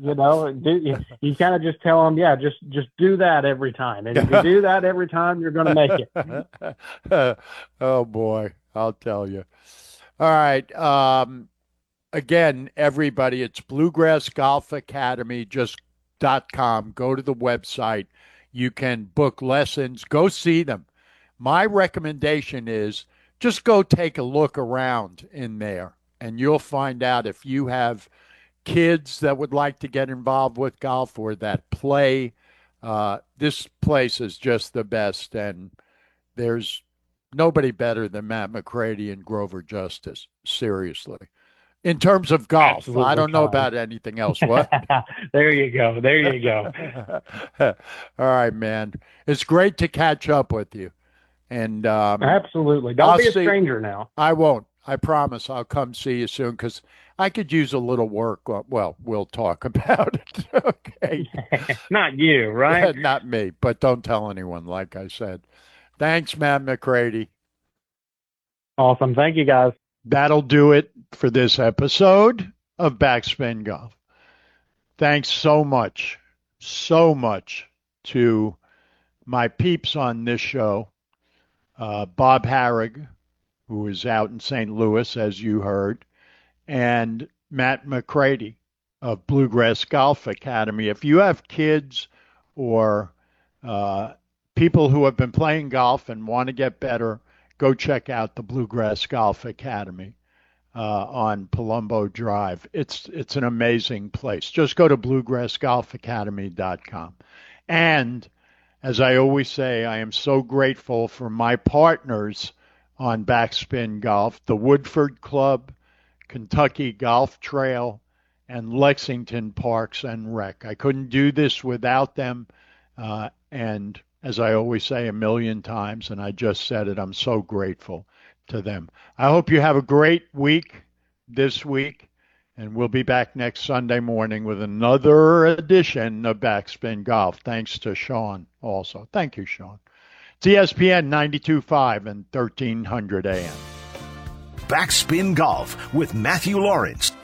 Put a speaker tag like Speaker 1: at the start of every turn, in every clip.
Speaker 1: You kind of just tell them, yeah, just do that every time. And if you do that every time, you're going to make
Speaker 2: it. Oh, boy, I'll tell you. All right. Again, everybody, it's Bluegrass Golf Academy, just.com. Go to the website. You can book lessons. Go see them. My recommendation is just go take a look around in there, and you'll find out if you have kids that would like to get involved with golf or that play. This place is just the best, and there's nobody better than Matt McCready and Grover Justice, seriously. In terms of golf, absolutely. I don't know about anything else. What?
Speaker 1: There you go.
Speaker 2: All right, man. It's great to catch up with you. And
Speaker 1: absolutely. Don't be a stranger now.
Speaker 2: I won't. I promise I'll come see you soon because I could use a little work. Well, we'll talk about it. Okay.
Speaker 1: Not you, right?
Speaker 2: Not me, but don't tell anyone, like I said. Thanks, Matt McCready.
Speaker 1: Awesome. Thank you, guys.
Speaker 2: That'll do it for this episode of Backspin Golf. Thanks so much to my peeps on this show. Bob Harrig, who is out in St. Louis, as you heard, and Matt McCready of Bluegrass Golf Academy. If you have kids or people who have been playing golf and want to get better, go check out the Bluegrass Golf Academy on Palumbo Drive. It's an amazing place. Just go to bluegrassgolfacademy.com. And as I always say, I am so grateful for my partners on Backspin Golf, the Woodford Club, Kentucky Golf Trail, and Lexington Parks and Rec. I couldn't do this without them. And as I always say a million times, and I just said it, I'm so grateful to them. I hope you have a great week this week, and we'll be back next Sunday morning with another edition of Backspin Golf. Thanks to Sean also. Thank you, Sean. It's ESPN 92.5 and 1300 AM.
Speaker 3: Backspin Golf with Matthew Lawrence.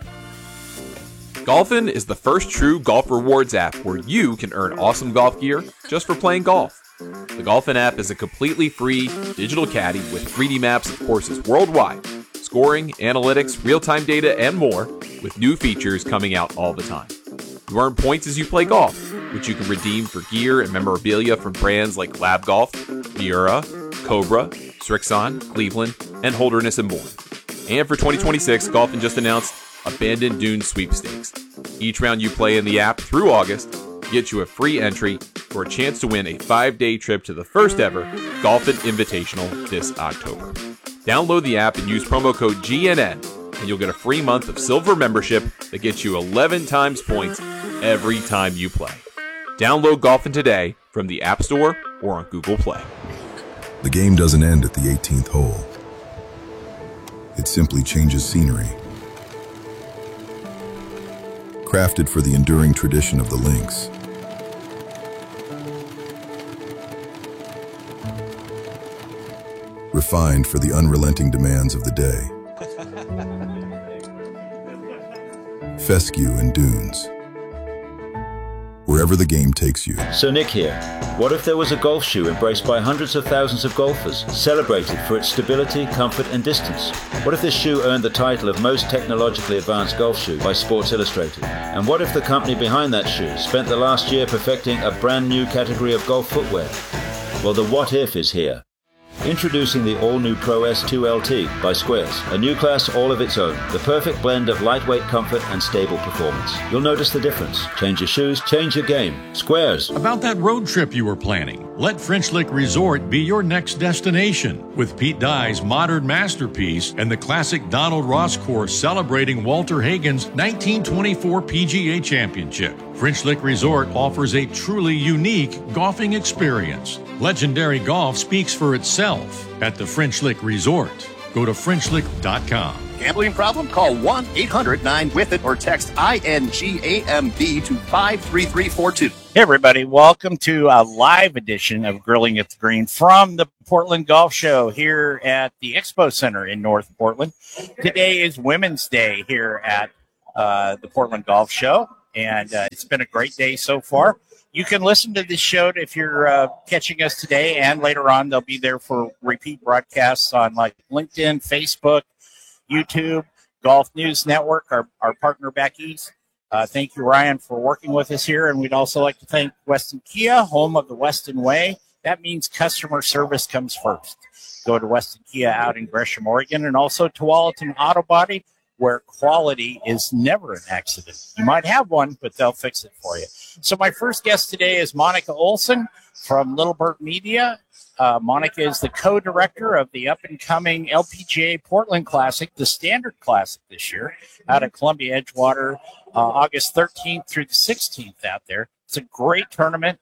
Speaker 4: Golfin is the first true golf rewards app where you can earn awesome golf gear just for playing golf. The Golfin app is a completely free digital caddy with 3D maps of courses worldwide, scoring, analytics, real-time data, and more, with new features coming out all the time. You earn points as you play golf, which you can redeem for gear and memorabilia from brands like Lab Golf, Miura, Cobra, Srixon, Cleveland, and Holderness and more. And for 2026, Golfin just announced Abandoned Dunes Sweepstakes. Each round you play in the app through August gets you a free entry for a chance to win a 5-day trip to the first ever Golfin Invitational this October. Download the app and use promo code GNN, and you'll get a free month of silver membership that gets you 11 times points every time you play. Download Golfin today from the App Store or on Google Play.
Speaker 5: The game doesn't end at the 18th hole. It simply changes scenery. Crafted for the enduring tradition of the links. Refined for the unrelenting demands of the day. Fescue and dunes. Wherever the game takes you.
Speaker 6: So Nick here. What if there was a golf shoe embraced by hundreds of thousands of golfers, celebrated for its stability, comfort, and distance? What if this shoe earned the title of most technologically advanced golf shoe by Sports Illustrated? And what if the company behind that shoe spent the last year perfecting a brand new category of golf footwear? Well, the what if is here. Introducing the all-new Pro S2 LT by Squares, a new class all of its own, the perfect blend of lightweight comfort and stable performance. You'll notice the difference. Change your shoes, change your game. Squares.
Speaker 7: About that road trip you were planning, let French Lick Resort be your next destination. With Pete Dye's modern masterpiece and the classic Donald Ross course celebrating Walter Hagen's 1924 PGA Championship. French Lick Resort offers a truly unique golfing experience. Legendary golf speaks for itself at the French Lick Resort. Go to FrenchLick.com.
Speaker 8: Gambling problem? Call 1-800-9-WITH-IT or text INGAMB to 53342.
Speaker 9: Hey, everybody. Welcome to a live edition of Grilling at the Green from the Portland Golf Show here at the Expo Center in North Portland. Today is Women's Day here at the Portland Golf Show. And it's been a great day so far. You can listen to this show if you're catching us today, and later on they'll be there for repeat broadcasts on like LinkedIn, Facebook, YouTube, Golf News Network, our partner back east. Thank you, Ryan, for working with us here. And we'd also like to thank Weston Kia, home of the Weston Way. That means customer service comes first. Go to Weston Kia out in Gresham, Oregon, and also Tualatin Auto Body, where quality is never an accident. You might have one, but they'll fix it for you. So my first guest today is Monica Olson from Little Bird Media. Monica is the co-director of the up-and-coming LPGA Portland Classic, the Standard Classic this year, out at Columbia Edgewater, August 13th through the 16th out there. It's a great tournament.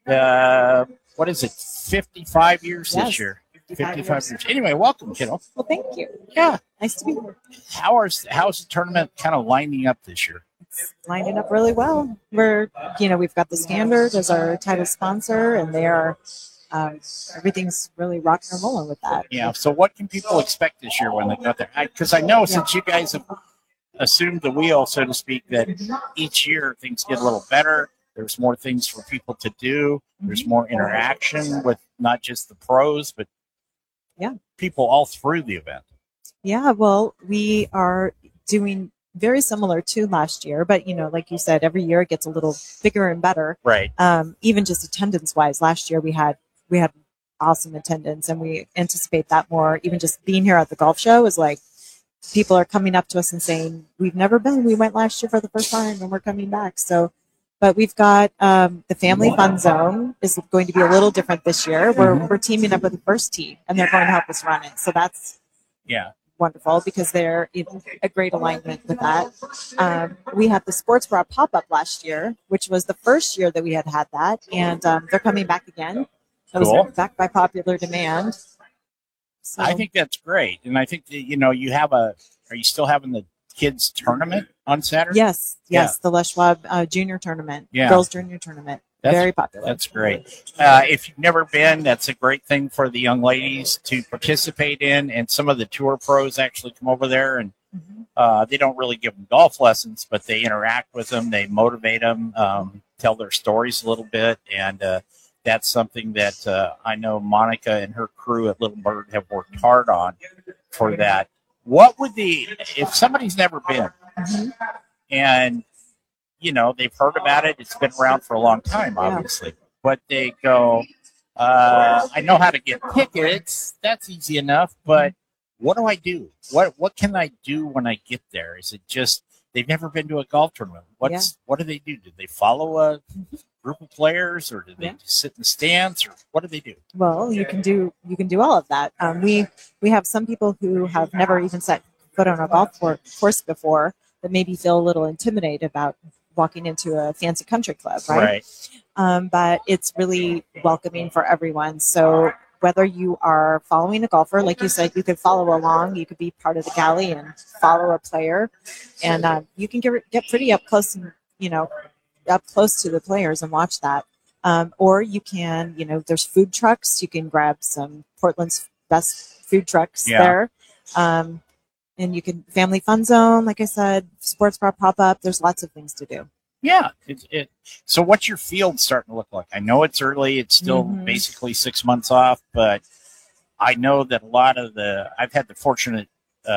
Speaker 9: What is it, 55 years this year? 55 years. Anyway, welcome, kiddo.
Speaker 10: Well, thank you.
Speaker 9: Yeah.
Speaker 10: Nice to be here.
Speaker 9: How's the tournament kind of lining up this year?
Speaker 10: It's lining up really well. We've got the Standard as our title sponsor, and they are everything's really rocking and rolling with that.
Speaker 9: Yeah. So what can people expect this year when they go there? Because I know since you guys have assumed the wheel, so to speak, that each year things get a little better. There's more things for people to do. There's more interaction with not just the pros, but people all through the event.
Speaker 10: Yeah, well, we are doing very similar to last year, but like you said, every year it gets a little bigger and better.
Speaker 9: Right.
Speaker 10: Even just attendance-wise, last year we had awesome attendance, and we anticipate that more. Even just being here at the golf show is like people are coming up to us and saying, "We've never been. We went last year for the first time, and we're coming back." So. But we've got the Family Fun Zone is going to be a little different this year. We're teaming up with the First Tee, and they're going to help us run it. So that's wonderful because they're in a great alignment with that. We had the Sports Bra pop-up last year, which was the first year that we had that, and they're coming back again. It was back by popular demand. So.
Speaker 9: I think that's great, and I think that, you have are you still having the kids tournament on Saturday?
Speaker 10: Yes, the Les Schwab junior tournament, girls junior tournament. Very popular.
Speaker 9: That's great. If you've never been, that's a great thing for the young ladies to participate in, and some of the tour pros actually come over there, and they don't really give them golf lessons, but they interact with them, they motivate them, tell their stories a little bit, and that's something that I know Monica and her crew at Little Bird have worked hard on for that. What would if somebody's never been and, they've heard about it, it's been around for a long time, obviously, but they go, I know how to get tickets. That's easy enough. But what do I do? What can I do when I get there? Is it just they've never been to a golf tournament? What do they do? Do they follow a group of players, or do they just sit in the stands, or what do they do?
Speaker 10: Well, you can do all of that. We have some people who have never even set foot on a golf course before that maybe feel a little intimidated about walking into a fancy country club, right? But it's really welcoming for everyone. So whether you are following a golfer, like you said, you could follow along, you could be part of the galley and follow a player, and you can get pretty up close and up close to the players and watch that. Or you can, there's food trucks. You can grab some Portland's best food trucks there. And you can Family Fun Zone, like I said, Sports Bar pop-up. There's lots of things to do.
Speaker 9: Yeah. So what's your field starting to look like? I know it's early. It's still basically 6 months off, but I know that I've had the fortunate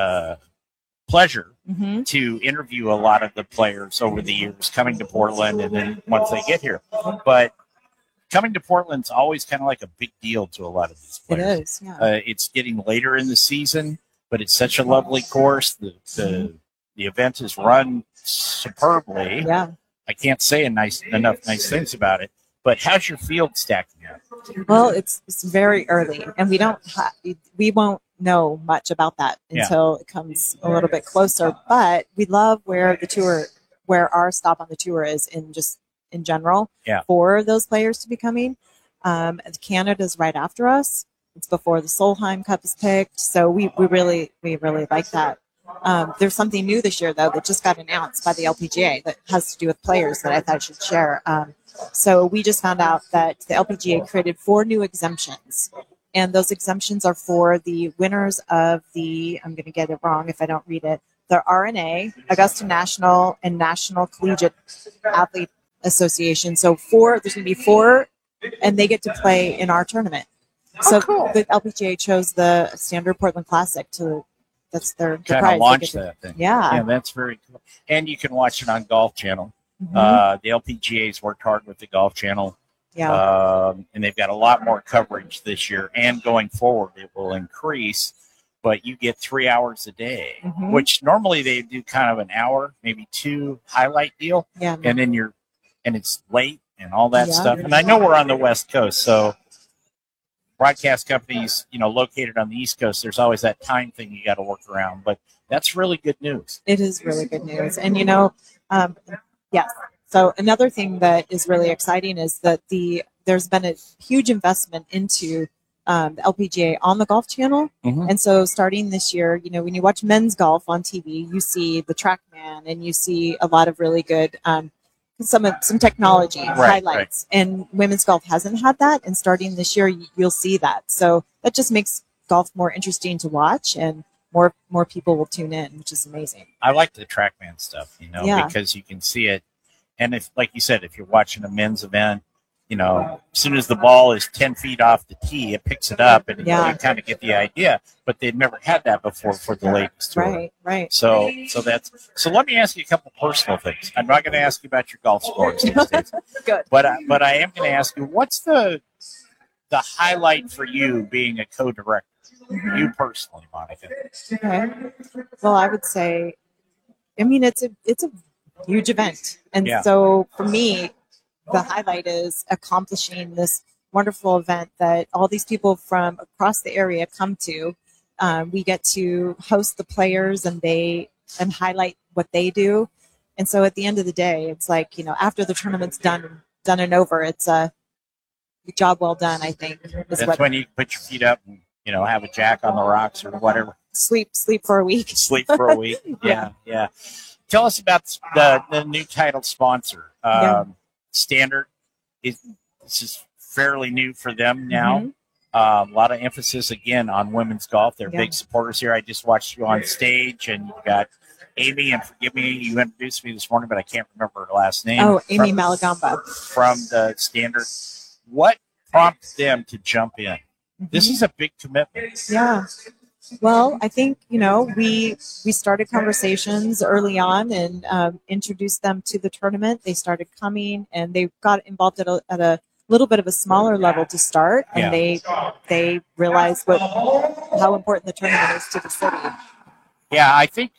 Speaker 9: pleasure to interview a lot of the players over the years coming to Portland, and then once they get here. But coming to Portland's always kind of like a big deal to a lot of these players.
Speaker 10: It is, yeah.
Speaker 9: It's getting later in the season, but it's such a lovely course. The event is run superbly.
Speaker 10: Yeah.
Speaker 9: I can't say enough nice things about it. But how's your field stacking up?
Speaker 10: Well, it's very early, and we won't know much about that until it comes a little bit closer. But we love where our stop on the tour is in general for those players to be coming. Canada's right after us. It's before the Solheim Cup is picked, so we really like that. There's something new this year, though, that just got announced by the LPGA that has to do with players that I thought I should share. So we just found out that the LPGA created 4 new exemptions, and those exemptions are for the winners of I'm going to get it wrong if I don't read it, the RNA, Augusta National, and National Collegiate Athlete Association. So there's going to be 4, and they get to play in our tournament. So
Speaker 9: cool.
Speaker 10: The LPGA chose the Standard Portland Classic that's their
Speaker 9: kind
Speaker 10: prize.
Speaker 9: of launch that thing.
Speaker 10: Yeah,
Speaker 9: that's very cool. And you can watch it on Golf Channel.
Speaker 10: Mhm.
Speaker 9: The LPGA's worked hard with the Golf Channel.
Speaker 10: Yeah.
Speaker 9: And they've got a lot more coverage this year, and going forward it will increase. But you get 3 hours a day,
Speaker 10: Mhm.
Speaker 9: which normally they do kind of an hour, maybe 2 highlight deal,
Speaker 10: Yeah.
Speaker 9: and then it's late and all that
Speaker 10: Yeah.
Speaker 9: stuff. And I know we're on the West Coast, so broadcast companies, located on the East Coast, there's always that time thing you got to work around. But that's really good news.
Speaker 10: It is really good news. And, yes. So another thing that is really exciting is that there's been a huge investment into the LPGA on the Golf Channel.
Speaker 9: Mhm.
Speaker 10: And so starting this year, when you watch men's golf on TV, you see the TrackMan and you see a lot of really good some technology highlights. And women's golf hasn't had that. And starting this year, you'll see that. So that just makes golf more interesting to watch, and more people will tune in, which is amazing.
Speaker 9: I like the TrackMan stuff,
Speaker 10: Yeah.
Speaker 9: because you can see it. And if, like you said, if you're watching a men's event, as soon as the ball is 10 feet off the tee, it picks it up, and you kind of get the idea. But they'd never had that before for the ladies tour.
Speaker 10: Right.
Speaker 9: So let me ask you a couple personal things. I'm not going to ask you about your golf scores these days.
Speaker 10: Good.
Speaker 9: But I am going to ask you, what's the highlight for you being a co-director? You personally, Monica.
Speaker 10: Okay. Well, I would say, it's a huge event. And so for me, the highlight is accomplishing this wonderful event that all these people from across the area come to. We get to host the players and highlight what they do. And so at the end of the day, it's like, after the tournament's done and over, it's a job well done, I think.
Speaker 9: That's when you put your feet up and, have a jack on the rocks or whatever.
Speaker 10: Sleep for a week.
Speaker 9: Sleep for a week. Yeah. Tell us about the new title sponsor. Standard. This is fairly new for them now.
Speaker 10: Mm-hmm.
Speaker 9: A lot of emphasis again on women's golf. They're big supporters here. I just watched you on stage, and you got Amy, and forgive me, you introduced me this morning, but I can't remember her last name.
Speaker 10: Oh, Amy Malagamba.
Speaker 9: From the Standard. What prompted them to jump in?
Speaker 10: Mm-hmm.
Speaker 9: This is a big commitment.
Speaker 10: Yeah. Well, I think, we started conversations early on and introduced them to the tournament. They started coming, and they got involved at a little bit of a smaller level to start, and they realized how important the tournament is to the city.
Speaker 9: Yeah, I think,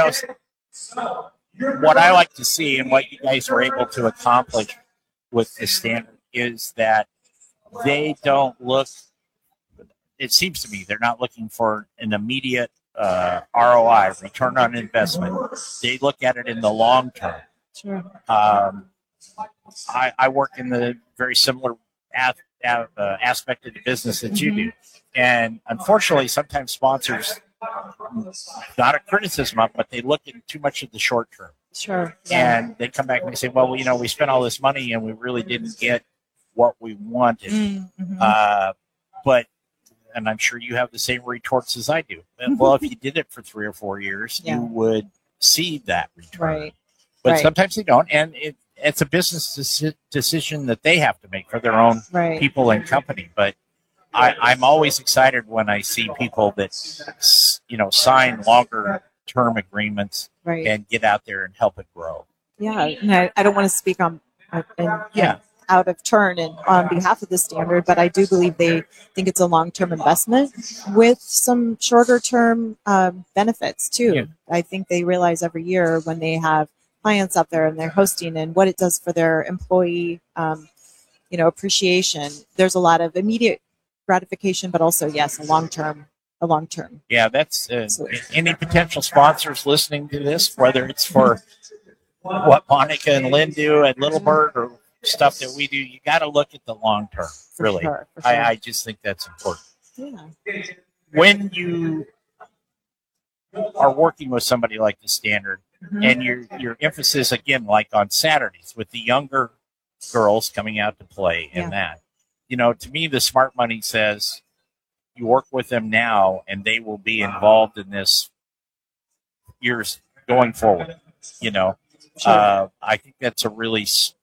Speaker 9: what I like to see and what you guys were able to accomplish with the Standard is that they don't look, it seems to me, they're not looking for an immediate ROI, return on investment. They look at it in the long term.
Speaker 10: Sure.
Speaker 9: I work in the very similar aspect of the business that you do. And unfortunately, sometimes sponsors, not a criticism of, but they look at too much of the short term.
Speaker 10: Sure. Yeah.
Speaker 9: And they come back and they say, well, we spent all this money and we really didn't get what we wanted. And I'm sure you have the same retorts as I do. Well, if you did it for 3 or 4 years, you would see that return.
Speaker 10: Right.
Speaker 9: But sometimes they don't. And it's a business decision that they have to make for their own people and company. But I'm always excited when I see people that, sign longer term agreements and get out there and help it grow.
Speaker 10: Yeah. And I don't want to speak on out of turn and on behalf of the Standard, but I do believe they think it's a long-term investment with some shorter-term benefits too.
Speaker 9: Yeah.
Speaker 10: I think they realize every year when they have clients out there and they're hosting and what it does for their employee, appreciation. There's a lot of immediate gratification, but also, yes, a long-term.
Speaker 9: Yeah, that's any potential sponsors listening to this, whether it's for what Monica and Lynn do at Little Bird or stuff that we do, you got to look at the long term. Really,
Speaker 10: for sure.
Speaker 9: I just think that's important.
Speaker 10: Yeah.
Speaker 9: When you are working with somebody like the Standard, and your emphasis again, like on Saturdays with the younger girls coming out to play, and that, to me, the smart money says you work with them now, and they will be involved in this years going forward. You know,
Speaker 10: Sure.
Speaker 9: I think that's a really